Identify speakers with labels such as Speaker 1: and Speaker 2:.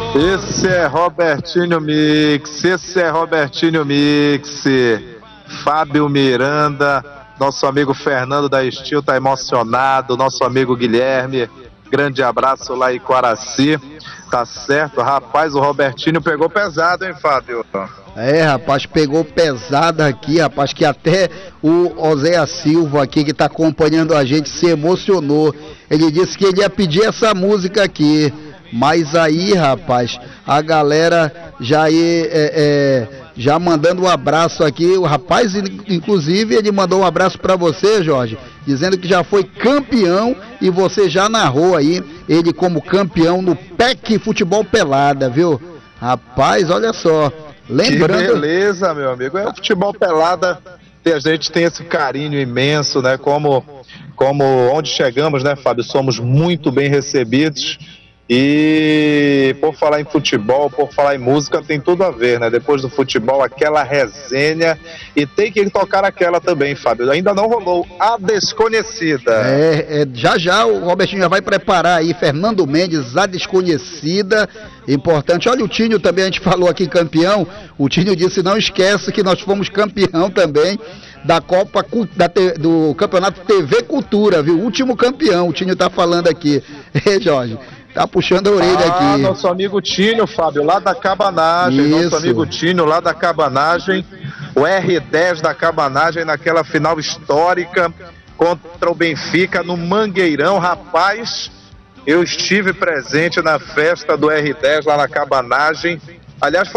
Speaker 1: Esse é Robertinho Mix, Fábio Miranda, nosso amigo Fernando da Estil tá emocionado, nosso amigo Guilherme, grande abraço lá em Quaraci, tá certo? Rapaz, o Robertinho pegou pesado, hein, Fábio?
Speaker 2: É, rapaz, pegou pesado aqui, rapaz, que até o Oséia Silva aqui, que tá acompanhando a gente, se emocionou. Ele disse que ele ia pedir essa música aqui, mas aí, rapaz, a galera já mandando um abraço aqui. O rapaz, inclusive, ele mandou um abraço pra você, Jorge, dizendo que já foi campeão e você já narrou aí ele como campeão no PEC Futebol Pelada, viu? Rapaz, olha só. Lembrando...
Speaker 1: Que beleza, meu amigo. É o futebol pelada, a gente tem esse carinho imenso, né? Como onde chegamos, né, Fábio? Somos muito bem recebidos. E por falar em futebol, por falar em música, tem tudo a ver, né? Depois do futebol, aquela resenha. E tem que tocar aquela também, Fábio. Ainda não rolou A Desconhecida.
Speaker 2: Já o Robertinho já vai preparar aí. Fernando Mendes, A Desconhecida. Importante. Olha, o Tinho também, a gente falou aqui campeão. O Tinho disse: não esquece que nós fomos campeão também da Copa do Campeonato TV Cultura, viu? Último campeão, o Tinho tá falando aqui. Jorge, tá puxando a orelha aqui.
Speaker 1: Nosso amigo Tinho, Fábio, lá da Cabanagem.
Speaker 2: Isso.
Speaker 1: Nosso amigo Tinho, lá da Cabanagem. O R10 da Cabanagem naquela final histórica contra o Benfica no Mangueirão. Rapaz, eu estive presente na festa do R10 lá na Cabanagem. Aliás,